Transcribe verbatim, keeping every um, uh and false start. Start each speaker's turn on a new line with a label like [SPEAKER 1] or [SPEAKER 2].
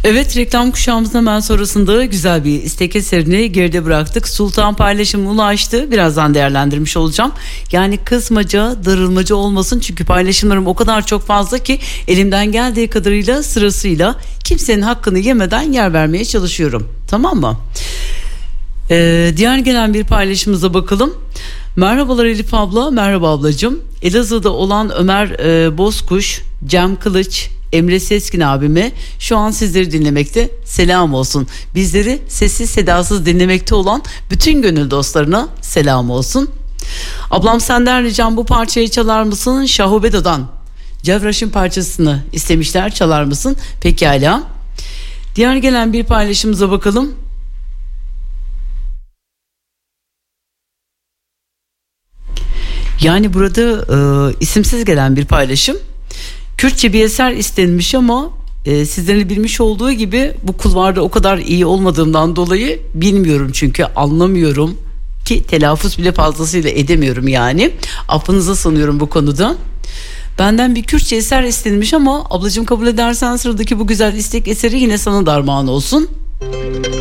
[SPEAKER 1] Evet, reklam kuşağımızın hemen sonrasında güzel bir istek eserini geride bıraktık. Sultan paylaşım ulaştı. Birazdan değerlendirmiş olacağım. Yani kısmaca, darılmaca olmasın. Çünkü paylaşımlarım o kadar çok fazla ki elimden geldiği kadarıyla sırasıyla kimsenin hakkını yemeden yer vermeye çalışıyorum. Tamam mı? Ee, diğer gelen bir paylaşımıza bakalım. Merhabalar Elif abla, merhaba ablacığım. Elazığ'da olan Ömer e, Bozkuş, Cem Kılıç, Emre Seskin abime şu an sizleri dinlemekte, selam olsun. Bizleri sessiz sedasız dinlemekte olan bütün gönül dostlarına selam olsun. Ablam senden ricam bu parçayı çalar mısın? Şahubedo'dan Cevraş'ın parçasını istemişler, çalar mısın? Pekala. Diğer gelen bir paylaşımıza bakalım. Yani burada e, isimsiz gelen bir paylaşım. Kürtçe bir eser istenmiş ama e, sizlerin bilmiş olduğu gibi bu kulvarda o kadar iyi olmadığımdan dolayı bilmiyorum, çünkü anlamıyorum ki telaffuz bile fazlasıyla edemiyorum yani. Affınıza sanıyorum bu konuda. Benden bir Kürtçe eser istenmiş ama ablacığım kabul edersen sıradaki bu güzel istek eseri yine sana darman olsun.